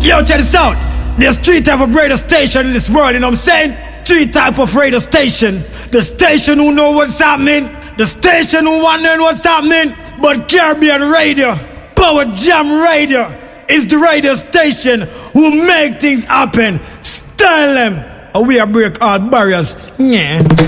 Yo, check this out. There's three types of radio station in this world, you know what I'm saying? Three types of radio station. The station who know what's happening, the station who want to know what's happening, but Caribbean Radio, Power Jam Radio, is the radio station who make things happen. Style them, or we are break all barriers. Yeah.